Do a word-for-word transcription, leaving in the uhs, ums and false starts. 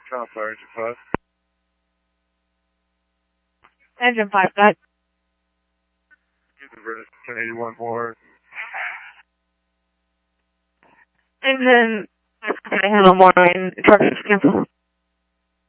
South Fire, Engine five. Engine five, got. British ten eighty-one more. Engine, I handle more in truck cancel.